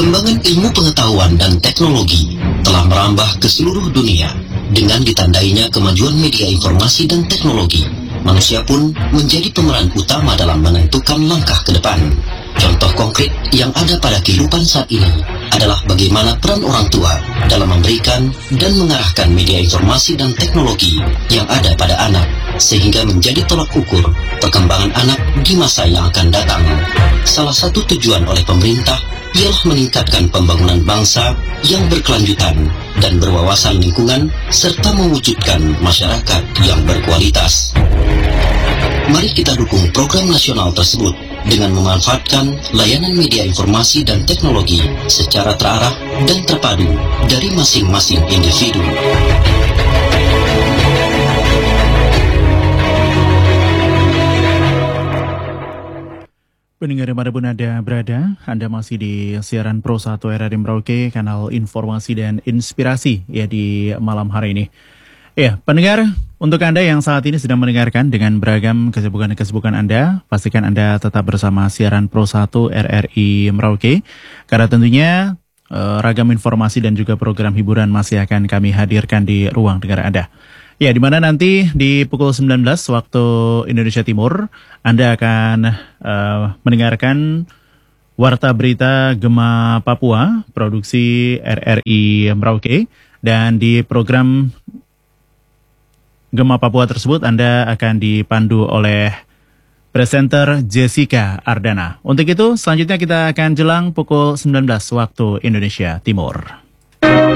Perkembangan ilmu pengetahuan dan teknologi telah merambah ke seluruh dunia. Dengan ditandainya kemajuan media informasi dan teknologi, manusia pun menjadi pemeran utama dalam menentukan langkah ke depan. Contoh konkret yang ada pada kehidupan saat ini adalah bagaimana peran orang tua dalam memberikan dan mengarahkan media informasi dan teknologi yang ada pada anak, sehingga menjadi tolak ukur perkembangan anak di masa yang akan datang. Salah satu tujuan oleh pemerintah ialah meningkatkan pembangunan bangsa yang berkelanjutan dan berwawasan lingkungan, serta mewujudkan masyarakat yang berkualitas. Mari kita dukung program nasional tersebut dengan memanfaatkan layanan media informasi dan teknologi secara terarah dan terpadu dari masing-masing individu. Pendengar dimanapun Anda berada, Anda masih di siaran Pro 1 RRI Merauke, kanal informasi dan inspirasi ya di malam hari ini. Ya, pendengar, untuk Anda yang saat ini sedang mendengarkan dengan beragam kesibukan Anda, pastikan Anda tetap bersama siaran Pro 1 RRI Merauke, karena tentunya ragam informasi dan juga program hiburan masih akan kami hadirkan di ruang dengar Anda. Ya, di mana nanti di pukul 19 waktu Indonesia Timur, Anda akan mendengarkan Warta Berita Gema Papua, produksi RRI Merauke. Dan di program Gema Papua tersebut, Anda akan dipandu oleh presenter Jessica Ardana. Untuk itu, selanjutnya kita akan jelang pukul 19 waktu Indonesia Timur.